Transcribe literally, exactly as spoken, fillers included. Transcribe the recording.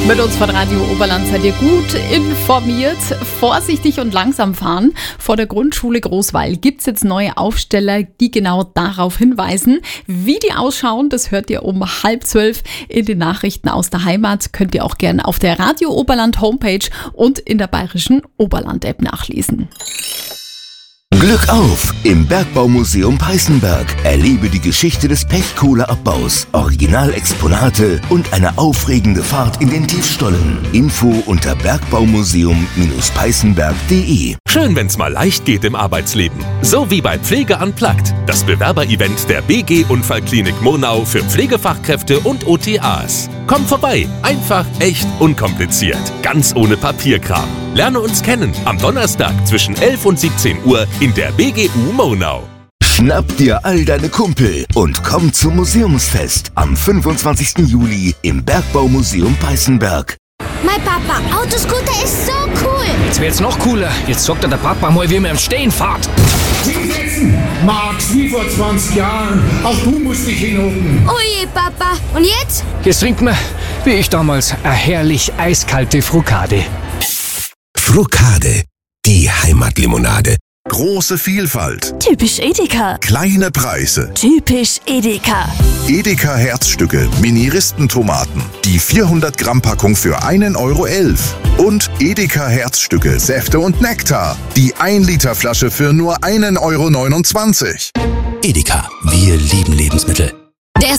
Mit uns von Radio Oberland seid ihr gut informiert. Vorsichtig und langsam fahren. Vor der Grundschule Großweil gibt es jetzt neue Aufsteller, die genau darauf hinweisen. Wie die ausschauen, das hört ihr um halb zwölf in den Nachrichten aus der Heimat. Könnt ihr auch gerne auf der Radio Oberland Homepage und in der bayerischen Oberland-App nachlesen. Glück auf! Im Bergbaumuseum Peißenberg erlebe die Geschichte des Pechkohleabbaus, Originalexponate und eine aufregende Fahrt in den Tiefstollen. Info unter bergbaumuseum peißenberg punkt de. Schön, wenn's mal leicht geht im Arbeitsleben. So wie bei Pflege Unplugged, das Bewerberevent der B G Unfallklinik Murnau für Pflegefachkräfte und O T As. Komm vorbei, einfach, echt, unkompliziert, ganz ohne Papierkram. Lerne uns kennen am Donnerstag zwischen elf und siebzehn Uhr in der B G U Murnau. Schnapp dir all deine Kumpel und komm zum Museumsfest am fünfundzwanzigsten Juli im Bergbaumuseum Peißenberg. Mein Papa, Autoscooter ist so cool. Jetzt wird's noch cooler. Jetzt sagt er der Papa mal, wie man im Stehen fährt. Hinsetzen, Max, wie vor zwanzig Jahren. Auch du musst dich hinhocken. Oje, Papa. Und jetzt? Jetzt trinken wir, wie ich damals, eine herrlich eiskalte Frucade. Frucade, die Heimatlimonade. Große Vielfalt. Typisch Edeka. Kleine Preise. Typisch Edeka. Edeka Herzstücke, Mini-Ristentomaten. Die vierhundert Gramm Packung für einen Euro elf. Und Edeka Herzstücke, Säfte und Nektar. Die ein Liter Flasche für nur einen Euro neunundzwanzig. Edeka, wir lieben Lebensmittel.